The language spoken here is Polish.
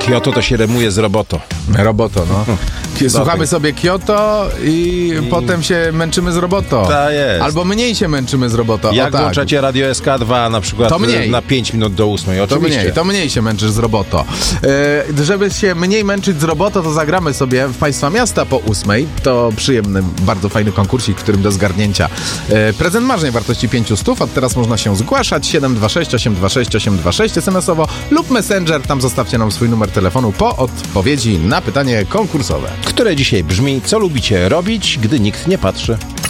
Kyoto to się remuje z roboto. Roboto, no. Słuchamy sobie Kyoto i potem się męczymy z roboto. Tak jest. Albo mniej się męczymy z roboto. Jak o, tak. włączacie Radio SK2 na przykład To mniej. na 5 minut do 8, oczywiście. To mniej się męczysz z roboto. Żeby się mniej męczyć z roboto, to zagramy sobie w Państwa Miasta po 8. To przyjemny, bardzo fajny konkursik, w którym do zgarnięcia prezent marzeń wartości 500. Od teraz można się zgłaszać 726 826 826 SMS-owo lub Messenger. Tam zostawcie nam swój numer telefonu po odpowiedzi na pytanie konkursowe. Które dzisiaj brzmi: co lubicie robić, gdy nikt nie patrzy?